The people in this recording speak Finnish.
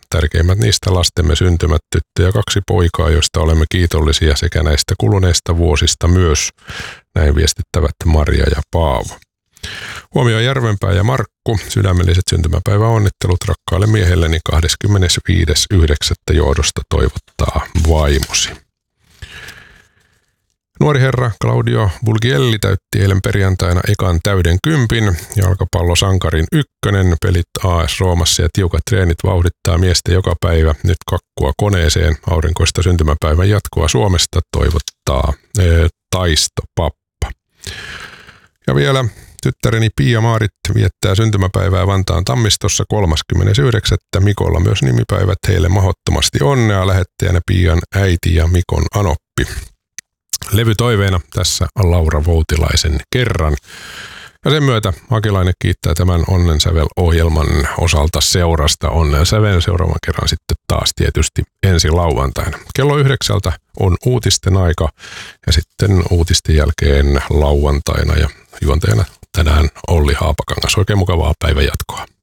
tärkeimmät niistä lastemme syntymät, tyttö ja 2 poikaa, joista olemme kiitollisia sekä näistä kuluneista vuosista myös. Näin viestittävät Maria ja Paavo. Huomioon Järvenpää ja Markku. Sydämelliset syntymäpäiväonnittelut rakkaalle miehelleni 25.9. johdosta toivottaa vaimosi. Nuori herra Claudio Bulgielli täytti eilen perjantaina ekan täyden 10. Jalkapallosankarin 1. Pelit AS Roomassa ja tiukat treenit vauhdittaa miestä joka päivä. Nyt kakkua koneeseen. Aurinkoista syntymäpäivän jatkoa Suomesta toivottaa Taisto Pappa. Ja vielä tyttäreni Pia-Maarit viettää syntymäpäivää Vantaan Tammistossa 39. Mikolla myös nimipäivät, heille mahdottomasti onnea, lähettäjänä Pian äiti ja Mikon anoppi. Levytoiveena tässä on Laura Voutilaisen Kerran. Ja sen myötä Akilainen kiittää tämän Onnensävel-ohjelman osalta seurasta. Onnensävel seuraavan kerran sitten taas tietysti ensi lauantaina. Kello 9 on uutisten aika ja sitten uutisten jälkeen lauantaina ja juontajana tänään Olli Haapakangas. Oikein mukavaa päivän jatkoa.